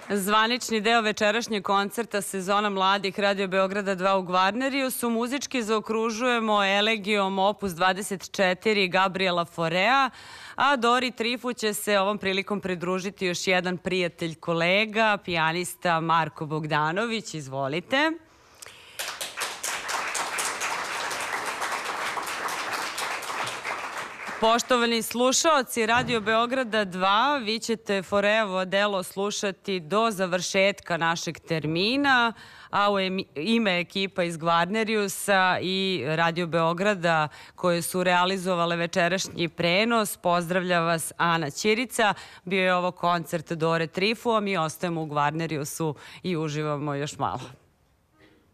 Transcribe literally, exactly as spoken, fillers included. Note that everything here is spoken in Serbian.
Zvanični deo večerašnjeg koncerta Sezona mladih Radio Beograda dva u Gvarnerijusu muzički zaokružujemo elegijom opus dvadeset četiri Gabriela Faurea, a Dori Trifu će se ovom prilikom pridružiti još jedan prijatelj kolega, pijanista Marko Bogdanović. Izvolite. Poštovani slušaoci Radio Beograda dva, vi ćete Faureovo delo slušati do završetka našeg termina, a u ime ekipa iz Gvarnerijusa i Radio Beograda koje su realizovale večerašnji prenos, pozdravlja vas Ana Ćirica. Bio je ovo koncert Dore Trifu, a mi ostajemo u Gvarnerijusu i uživamo još malo.